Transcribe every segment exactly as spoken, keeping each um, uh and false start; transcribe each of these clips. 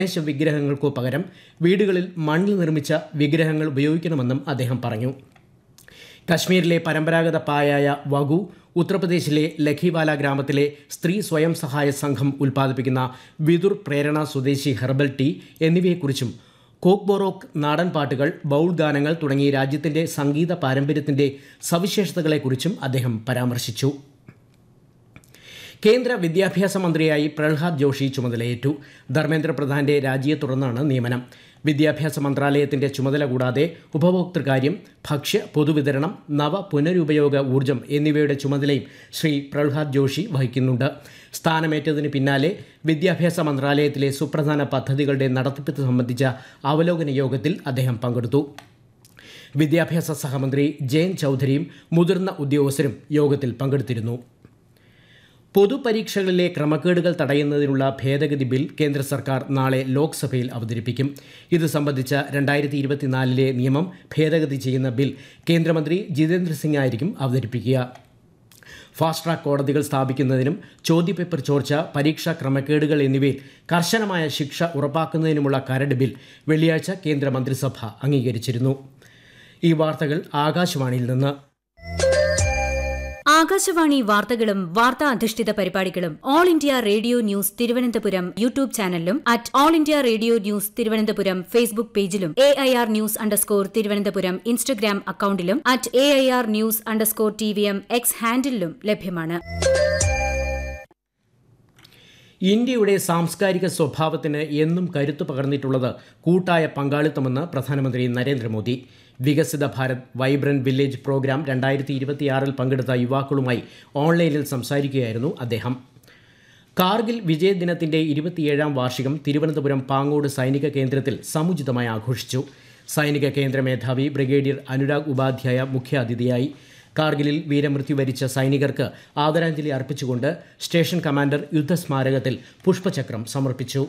ഗണേശ വിഗ്രഹങ്ങൾക്കോ പകരം വീടുകളിൽ മണ്ണിൽ നിർമ്മിച്ച വിഗ്രഹങ്ങൾ ഉപയോഗിക്കണമെന്നും അദ്ദേഹം പറഞ്ഞു. കശ്മീരിലെ പരമ്പരാഗത പായായ വഗു, ഉത്തർപ്രദേശിലെ ലഖിവാല ഗ്രാമത്തിലെ സ്ത്രീ സ്വയം സഹായ സംഘം ഉൽപ്പാദിപ്പിക്കുന്ന വിതുർ പ്രേരണ സ്വദേശി ഹെർബൽ ടീ എന്നിവയെക്കുറിച്ചും കോക്ബോറോക്ക്, നാടൻ പാട്ടുകൾ, ബൗൾ ഗാനങ്ങൾ തുടങ്ങി രാജ്യത്തിന്റെ സംഗീത പാരമ്പര്യത്തിന്റെ സവിശേഷതകളെക്കുറിച്ചും അദ്ദേഹം പരാമർശിച്ചു. കേന്ദ്ര വിദ്യാഭ്യാസ മന്ത്രിയായി പ്രഹ്ലാദ് ജോഷി ചുമതലയേറ്റു. ധർമ്മേന്ദ്ര പ്രധാന്റെ രാജിയെ തുടർന്നാണ് നിയമനം. വിദ്യാഭ്യാസ മന്ത്രാലയത്തിന്റെ ചുമതല കൂടാതെ ഉപഭോക്തൃകാര്യം, ഭക്ഷ്യ പൊതുവിതരണം, നവ പുനരുപയോഗ ഊർജ്ജം എന്നിവയുടെ ചുമതലയും ശ്രീ പ്രഹ്ലാദ് ജോഷി വഹിക്കുന്നുണ്ട്. സ്ഥാനമേറ്റതിന് പിന്നാലെ വിദ്യാഭ്യാസ മന്ത്രാലയത്തിലെ സുപ്രധാന പദ്ധതികളുടെ നടത്തിപ്പ് സംബന്ധിച്ച അവലോകന യോഗത്തിൽ അദ്ദേഹം പങ്കെടുത്തു. വിദ്യാഭ്യാസ സഹമന്ത്രി ജയൻ ചൌധരിയും മുതിർന്ന ഉദ്യോഗസ്ഥരും യോഗത്തിൽ പങ്കെടുത്തിരുന്നു. പൊതുപരീക്ഷകളിലെ ക്രമക്കേടുകൾ തടയുന്നതിനുള്ള ഭേദഗതി ബിൽ കേന്ദ്ര സർക്കാർ നാളെ ലോക്സഭയിൽ അവതരിപ്പിക്കും. ഇത് സംബന്ധിച്ച രണ്ടായിരത്തി ഇരുപത്തിനാലിലെ നിയമം ഭേദഗതി ചെയ്യുന്ന ബിൽ കേന്ദ്രമന്ത്രി ജിതേന്ദ്ര സിംഗ് ആയിരിക്കും അവതരിപ്പിക്കുക. ഫാസ്റ്റ് ട്രാക്ക് കോടതികൾ സ്ഥാപിക്കുന്നതിനും ചോദ്യപേപ്പർ ചോർച്ച, പരീക്ഷാ ക്രമക്കേടുകൾ എന്നിവയിൽ കർശനമായ ശിക്ഷ ഉറപ്പാക്കുന്നതിനുമുള്ള കരട് ബിൽ വെള്ളിയാഴ്ച കേന്ദ്ര മന്ത്രിസഭ അംഗീകരിച്ചിരുന്നു. ഈ വാർത്തകൾ ആകാശവാണിയിൽ നിന്ന്. ആകാശവാണി വാർത്തകളും വാർത്താ അധിഷ്ഠിത പരിപാടികളും all India radio news Thiruvananthapuram YouTube ചാനലിലും at all India radio news Thiruvananthapuram Facebook പേജിലും A I R news underscore Thiruvananthapuram Instagram അക്കൌണ്ടിലും at A I R news underscore T V M X ഹാൻഡിലും ലഭ്യമാണ്. ഇന്ത്യയുടെ സാംസ്കാരിക സ്വഭാവത്തിന് എന്നും കരുത്തു പകർന്നിട്ടുള്ളത് കൂട്ടായ പങ്കാളിത്തമെന്ന് പ്രധാനമന്ത്രി നരേന്ദ്രമോദി. വികസിത ഭാരത് വൈബ്രന്റ് വില്ലേജ് പ്രോഗ്രാം രണ്ടായിരത്തി ഇരുപത്തിയാറിൽ പങ്കെടുത്ത യുവാക്കളുമായി ഓൺലൈനിൽ സംസാരിക്കുകയായിരുന്നു അദ്ദേഹം. കാർഗിൽ വിജയ ദിനത്തിന്റെ ഇരുപത്തിയേഴാം വാർഷികം തിരുവനന്തപുരം പാങ്ങോട് സൈനിക കേന്ദ്രത്തിൽ സമുചിതമായി ആഘോഷിച്ചു. സൈനിക കേന്ദ്ര മേധാവി ബ്രിഗേഡിയർ അനുരാഗ് ഉപാധ്യായ മുഖ്യാതിഥിയായി. കാർഗിലിൽ വീരമൃത്യു വരിച്ച സൈനികർക്ക് ആദരാഞ്ജലി അർപ്പിച്ചുകൊണ്ട് സ്റ്റേഷൻ കമാൻഡർ യുദ്ധസ്മാരകത്തിൽ പുഷ്പചക്രം സമർപ്പിച്ചു.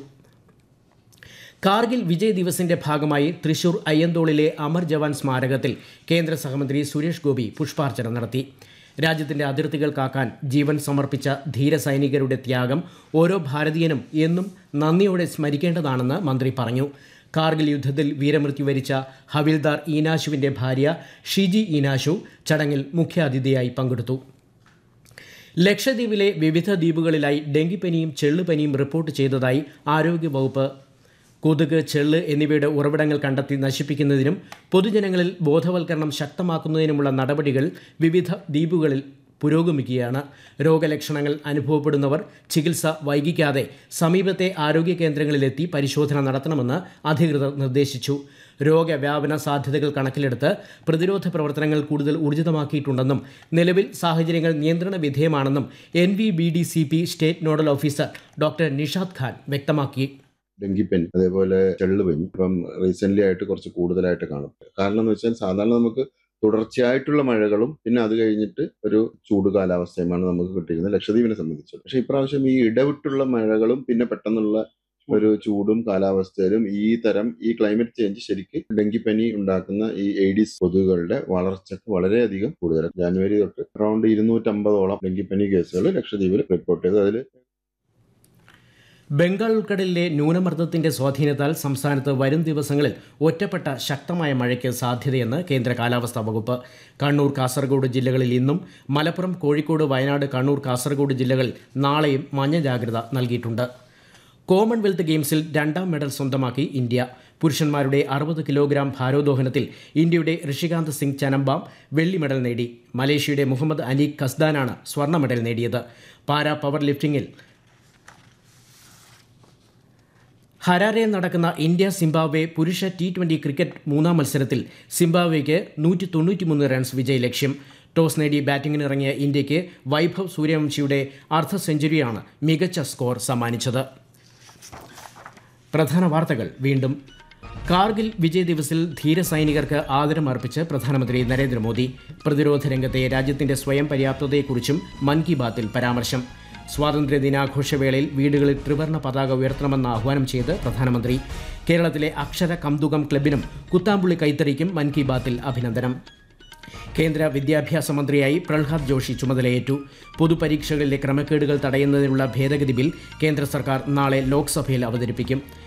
കാർഗിൽ വിജയ് ദിവസിന്റെ ഭാഗമായി തൃശൂർ അയ്യന്തോളിലെ അമർ ജവാൻ സ്മാരകത്തിൽ കേന്ദ്ര സഹമന്ത്രി സുരേഷ് ഗോപി പുഷ്പാർച്ചന നടത്തി. രാജ്യത്തിന്റെ അതിർത്തികൾ കാക്കാൻ ജീവൻ സമർപ്പിച്ച ധീര സൈനികരുടെ ത്യാഗം ഓരോ ഭാരതീയനും എന്നും നന്ദിയോടെ സ്മരിക്കേണ്ടതാണെന്ന് മന്ത്രി പറഞ്ഞു. കാർഗിൽ യുദ്ധത്തിൽ വീരമൃത്യു വരിച്ച ഹവിൽദാർ ഈനാശുവിന്റെ ഭാര്യ ഷിജി ഈനാശു ചടങ്ങിൽ മുഖ്യാതിഥിയായി പങ്കെടുത്തു. ലക്ഷദ്വീപിലെ വിവിധ ദ്വീപുകളിലായി ഡെങ്കിപ്പനിയും ചെള്ളുപനിയും റിപ്പോർട്ട് ചെയ്തതായി ആരോഗ്യവകുപ്പ്. കൊതുക്, ചെള്ള് എന്നിവയുടെ ഉറവിടങ്ങൾ കണ്ടെത്തി നശിപ്പിക്കുന്നതിനും പൊതുജനങ്ങളിൽ ബോധവൽക്കരണം ശക്തമാക്കുന്നതിനുമുള്ള നടപടികൾ വിവിധ ദ്വീപുകളിൽ പുരോഗമിക്കുകയാണ്. രോഗലക്ഷണങ്ങൾ അനുഭവപ്പെടുന്നവർ ചികിത്സ വൈകിക്കാതെ സമീപത്തെ ആരോഗ്യ കേന്ദ്രങ്ങളിലെത്തി പരിശോധന നടത്തണമെന്ന് അധികൃതർ നിർദ്ദേശിച്ചു. രോഗവ്യാപന സാധ്യതകൾ കണക്കിലെടുത്ത് പ്രതിരോധ പ്രവർത്തനങ്ങൾ കൂടുതൽ ഊർജിതമാക്കിയിട്ടുണ്ടെന്നും നിലവിൽ സാഹചര്യങ്ങൾ നിയന്ത്രണ വിധേയമാണെന്നും N V B D C P state nodal officer doctor Nishad Khan വ്യക്തമാക്കി. ഡെങ്കിപ്പനി അതേപോലെ ചെള്ളുപനി ഇപ്പം റീസെന്റ് ആയിട്ട് കുറച്ച് കൂടുതലായിട്ട് കാണും. കാരണം എന്ന് വെച്ചാൽ സാധാരണ നമുക്ക് തുടർച്ചയായിട്ടുള്ള മഴകളും പിന്നെ അത് കഴിഞ്ഞിട്ട് ഒരു ചൂട് കാലാവസ്ഥയുമാണ് നമുക്ക് കിട്ടിയിരുന്നത് ലക്ഷദ്വീപിനെ സംബന്ധിച്ച്. പക്ഷെ ഇപ്രാവശ്യം ഈ ഇടവിട്ടുള്ള മഴകളും പിന്നെ പെട്ടെന്നുള്ള ഒരു ചൂടും കാലാവസ്ഥയിലും ഈ തരം ഈ ക്ലൈമറ്റ് ചേഞ്ച് ശരിക്കും ഡെങ്കിപ്പനി ഉണ്ടാക്കുന്ന ഈ എയ്ഡീസ് കൊതുകുകളുടെ വളർച്ചയ്ക്ക് വളരെയധികം കൂടുതലാണ്. ജാനുവരി തൊട്ട് അറൌണ്ട് ഇരുന്നൂറ്റമ്പതോളം ഡെങ്കിപ്പനി കേസുകൾ ലക്ഷദ്വീപിൽ റിപ്പോർട്ട് ചെയ്തു. അതിൽ ബംഗാൾ ഉൾക്കടലിലെ ന്യൂനമർദ്ദത്തിന്റെ സ്വാധീനത്താൽ സംസ്ഥാനത്ത് വരും ദിവസങ്ങളിൽ ഒറ്റപ്പെട്ട ശക്തമായ മഴയ്ക്ക് സാധ്യതയെന്ന് കേന്ദ്ര കാലാവസ്ഥാ വകുപ്പ്. കണ്ണൂർ, കാസർഗോഡ് ജില്ലകളിൽ ഇന്നും, മലപ്പുറം, കോഴിക്കോട്, വയനാട്, കണ്ണൂർ, കാസർഗോഡ് ജില്ലകളിൽ നാളെയും മഞ്ഞ ജാഗ്രത നൽകിയിട്ടുണ്ട്. കോമൺവെൽത്ത് ഗെയിംസിൽ രണ്ടാം മെഡൽ സ്വന്തമാക്കി ഇന്ത്യ. പുരുഷന്മാരുടെ അറുപത് കിലോഗ്രാം ഭാരോദ്വഹനത്തിൽ ഇന്ത്യയുടെ ഋഷികാന്ത് സിംഗ് ചനമ്പാം വെള്ളി മെഡൽ നേടി. മലേഷ്യയുടെ മുഹമ്മദ് അനീഖ് കസ്ദാനാണ് സ്വർണ്ണ മെഡൽ നേടിയത്. പാരാ പവർ ലിഫ്റ്റിംഗിൽ ഹരാരയിൽ നടക്കുന്ന ഇന്ത്യ സിംബാബ്വെ പുരുഷ ടി ട്വൻ്റി ക്രിക്കറ്റ് മൂന്നാം മത്സരത്തിൽ സിംബാബ്വെയ്ക്ക് നൂറ്റി തൊണ്ണൂറ്റിമൂന്ന് റൺസ് വിജയ ലക്ഷ്യം. ടോസ് നേടി ബാറ്റിംഗിനിറങ്ങിയ ഇന്ത്യയ്ക്ക് വൈഭവ് സൂര്യവംശിയുടെ അർദ്ധ സെഞ്ചുറിയാണ് മികച്ച സ്കോർ സമ്മാനിച്ചത്. പ്രധാന വാർത്തകൾ വീണ്ടും. കാർഗിൽ വിജയ് ദിവസിൽ ധീര സൈനികർക്ക് ആദരമർപ്പിച്ച് പ്രധാനമന്ത്രി നരേന്ദ്രമോദി. പ്രതിരോധ രംഗത്തെ രാജ്യത്തിന്റെ സ്വയം പര്യാപ്തതയെക്കുറിച്ചും മൻ കി ബാത്തിൽ പരാമർശം. സ്വാതന്ത്ര്യ ദിനാഘോഷവേളയിൽ വീടുകളിൽ ത്രിവർണ്ണ പതാക ഉയർത്തണമെന്ന് ആഹ്വാനം ചെയ്ത് പ്രധാനമന്ത്രി. കേരളത്തിലെ അക്ഷര കംതുകം ക്ലബിനും കുത്താമ്പുള്ളി കൈത്തറിക്കും മൻ കി ബാത്തിൽ അഭിനന്ദനം. കേന്ദ്ര വിദ്യാഭ്യാസ മന്ത്രിയായി പ്രഹ്ലാദ് ജോഷി ചുമതലയേറ്റു. പൊതുപരീക്ഷകളിലെ ക്രമക്കേടുകൾ തടയുന്നതിനുള്ള ഭേദഗതി ബിൽ കേന്ദ്ര സർക്കാർ നാളെ ലോക്സഭയിൽ അവതരിപ്പിക്കും.